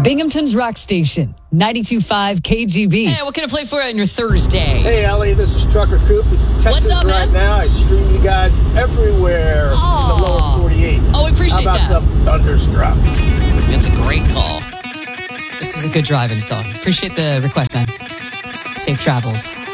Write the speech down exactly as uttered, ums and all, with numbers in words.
Binghamton's Rock Station, ninety-two point five K G B. Hey, what can I play for you on your Thursday? Hey, Ellie, this is Trucker Coop in Texas. What's up, right man? now. I stream you guys everywhere Oh. in the lower forty-eight. Oh, we appreciate How about that. some Thunderstruck? That's a great call. This is a good driving song. Appreciate the request, man. Safe travels.